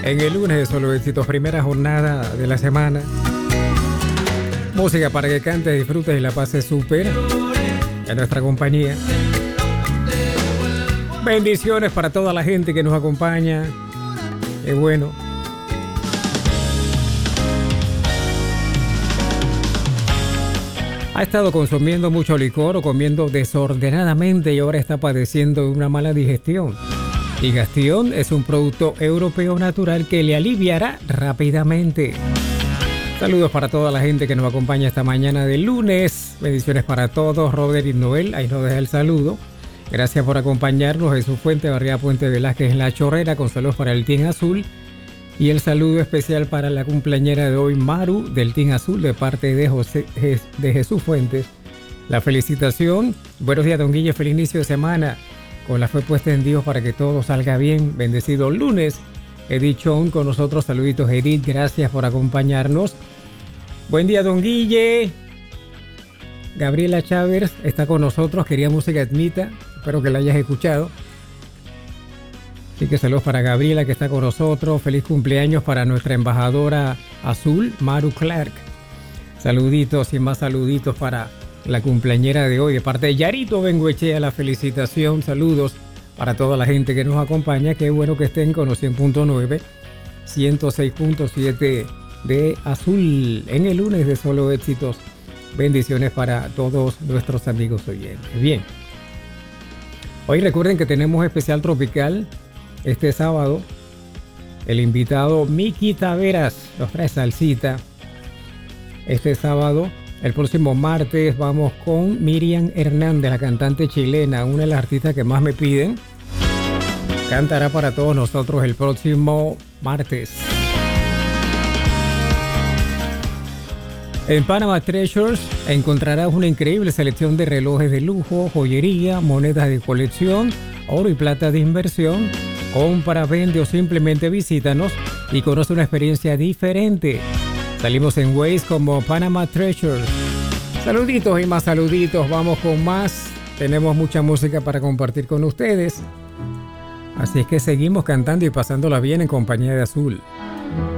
en el lunes de Solo Éxitos, primera jornada de la semana. Música para que cantes, disfrutes y la pases súper en nuestra compañía. Bendiciones para toda la gente que nos acompaña. Qué bueno. Ha estado consumiendo mucho licor o comiendo desordenadamente y ahora está padeciendo de una mala digestión. Digestión es un producto europeo natural que le aliviará rápidamente. Saludos para toda la gente que nos acompaña esta mañana de lunes. Bendiciones para todos. Robert y Noel, ahí nos deja el saludo. Gracias por acompañarnos. Jesús Fuente, Barriada Puente Velázquez en La Chorrera, con saludos para el Team Azul. Y el saludo especial para la cumpleañera de hoy, Maru, del Team Azul, de parte de Jesús Fuentes. La felicitación. Buenos días, don Guille. Feliz inicio de semana. Con la fe puesta en Dios para que todo salga bien. Bendecido lunes. Edith Chon con nosotros. Saluditos, Edith. Gracias por acompañarnos. Buen día, don Guille. Gabriela Chávez está con nosotros. Quería música etnita. Espero que la hayas escuchado. Así que saludos para Gabriela que está con nosotros. Feliz cumpleaños para nuestra embajadora azul, Maru Clark. Saluditos y más saluditos para la cumpleañera de hoy. De parte de Yarito Benguechea, la felicitación. Saludos para toda la gente que nos acompaña. Qué bueno que estén con los 100.9, 106.7 de Azul en el lunes de Solo Éxitos. Bendiciones para todos nuestros amigos oyentes. Bien. Hoy recuerden que tenemos especial tropical. Este sábado, el invitado Miki Taveras nos trae salsita. Este sábado, el próximo martes, vamos con Miriam Hernández, la cantante chilena, una de las artistas que más me piden. Cantará para todos nosotros el próximo martes. En Panama Treasures encontrarás una increíble selección de relojes de lujo, joyería, monedas de colección, oro y plata de inversión. Compra, vende o simplemente visítanos y conoce una experiencia diferente. Salimos en Waze como Panama Treasures. Saluditos y más saluditos, vamos con más. Tenemos mucha música para compartir con ustedes. Así es que seguimos cantando y pasándola bien en compañía de Azul.